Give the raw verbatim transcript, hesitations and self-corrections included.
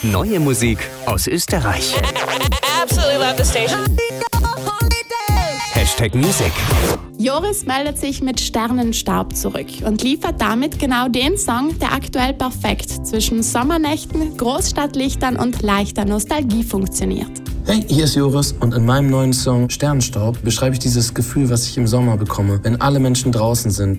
Neue Musik aus Österreich. Absolutely love the station. Hashtag Music. Joris meldet sich mit Sternenstaub zurück und liefert damit genau den Song, der aktuell perfekt zwischen Sommernächten, Großstadtlichtern und leichter Nostalgie funktioniert. Hey, hier ist Joris und in meinem neuen Song Sternenstaub beschreibe ich dieses Gefühl, was ich im Sommer bekomme, wenn alle Menschen draußen sind